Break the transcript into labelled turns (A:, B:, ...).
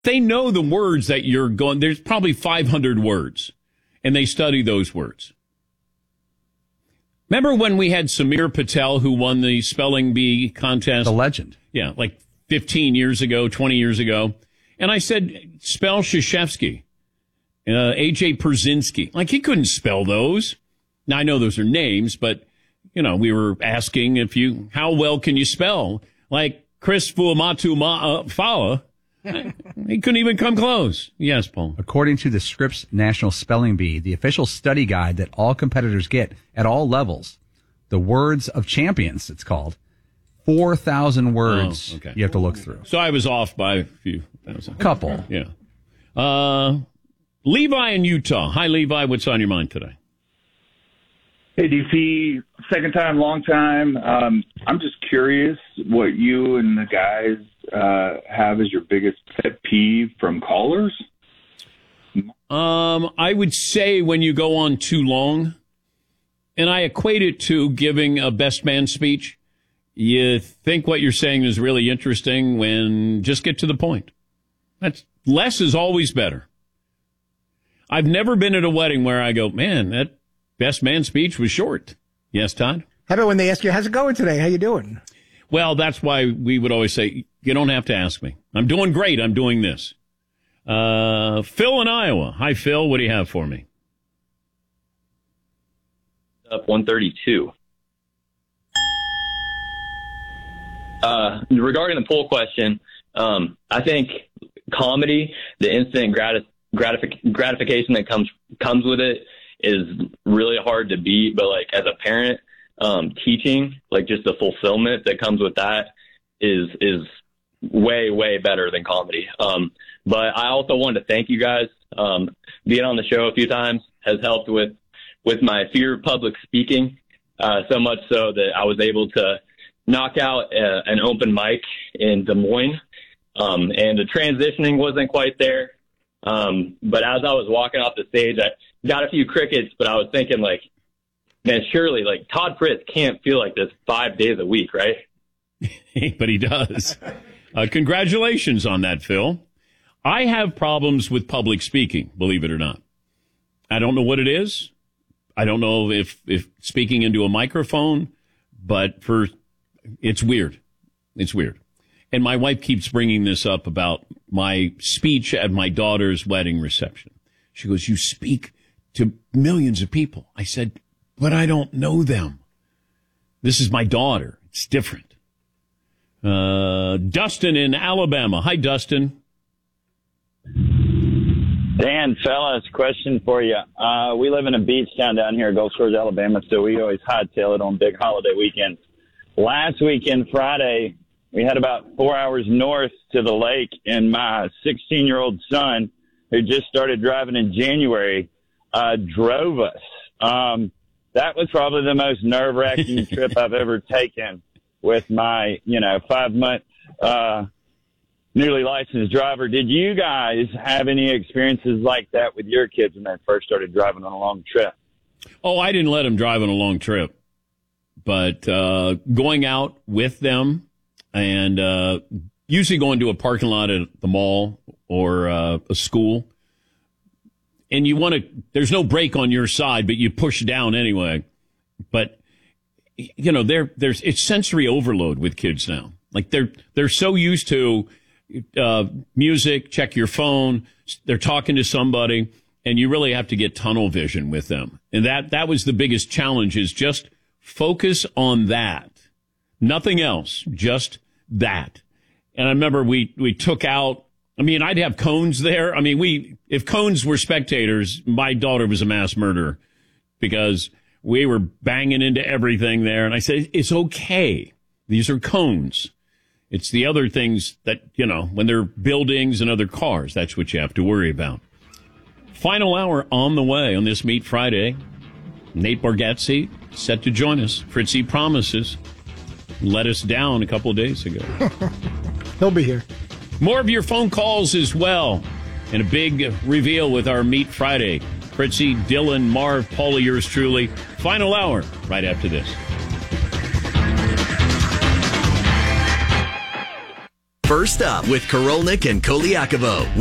A: They know the words that you're going. There's probably 500 words, and they study those words. Remember when we had Samir Patel, who won the spelling bee contest?
B: The legend.
A: Yeah, like 15 years ago, 20 years ago. And I said, spell Krzyzewski, A.J. Przynski. Like, he couldn't spell those. Now, I know those are names, but, you know, we were asking how well can you spell? Like, Chris Fuamatu Fala. He couldn't even come close. Yes, Paul.
B: According to the Scripps National Spelling Bee, the official study guide that all competitors get at all levels, the Words of Champions, it's called, 4,000 words you have to look through.
A: So I was off by a few thousand.
B: Couple.
A: Yeah. Levi in Utah. Hi, Levi. What's on your mind today?
C: Hey, DC. Second time, long time. I'm just curious what you and the guys have as your biggest pet peeve from callers.
A: I would say when you go on too long, and I equate it to giving a best man speech. You think what you're saying is really interesting when just get to the point. That's less is always better. I've never been at a wedding where I go, man, that best man speech was short. Yes, Todd?
D: How about when they ask you, how's it going today? How you doing?
A: Well, that's why we would always say, you don't have to ask me. I'm doing great. I'm doing this. Phil in Iowa. Hi, Phil. What do you have for me?
E: Up 132. Regarding the poll question, I think comedy, the instant gratification that comes with it is really hard to beat. But like as a parent, teaching, like just the fulfillment that comes with that is way, way better than comedy. But I also wanted to thank you guys. Being on the show a few times has helped with my fear of public speaking, so much so that I was able to knock out an open mic in Des Moines. And the transitioning wasn't quite there. But as I was walking off the stage, I got a few crickets, but I was thinking like, man, surely like Todd Fritz can't feel like this 5 days a week, right?
A: But he does. Congratulations on that, Phil. I have problems with public speaking, believe it or not. I don't know what it is. I don't know if speaking into a microphone, but it's weird. It's weird. And my wife keeps bringing this up about my speech at my daughter's wedding reception. She goes, you speak to millions of people. I said, but I don't know them. This is my daughter. It's different. Dustin in Alabama. Hi, Dustin.
F: Dan, fellas, question for you. We live in a beach town down here, Gulf Shores, Alabama, so we always hightail it on big holiday weekends. Last weekend, Friday, we had about 4 hours north to the lake, and my 16-year-old son, who just started driving in January, drove us. That was probably the most nerve-wracking trip I've ever taken with my, 5-month newly licensed driver. Did you guys have any experiences like that with your kids when they first started driving on a long trip?
A: Oh, I didn't let them drive on a long trip. But going out with them and usually going to a parking lot at the mall or a school, and there's no brake on your side, but you push down anyway. But, it's sensory overload with kids now. Like they're so used to music, check your phone, they're talking to somebody, and you really have to get tunnel vision with them. And that was the biggest challenge, is just focus on that. Nothing else, just that. And I remember we took out, I'd have cones there. If cones were spectators, my daughter was a mass murderer because we were banging into everything there. And I said, it's okay. These are cones. It's the other things that, when they're buildings and other cars, that's what you have to worry about. Final hour on the way on this Meat Friday. Nate Bargatze set to join us. Fritzy promises. Let us down a couple of days ago.
D: He'll be here.
A: More of your phone calls as well. And a big reveal with our Meat Friday. Fritzy, Dylan, Marv, Paulie, yours truly. Final hour right after this.
G: First up with Korolnik and Koliakovo.